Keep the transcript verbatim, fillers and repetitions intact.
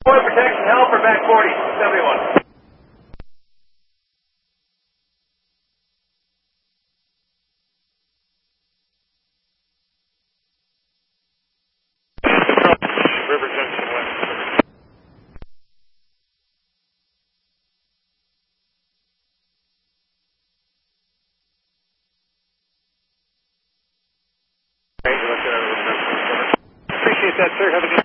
Boy protection, help for back forty, seventy-one. River Junction West. Appreciate that, sir. Have a good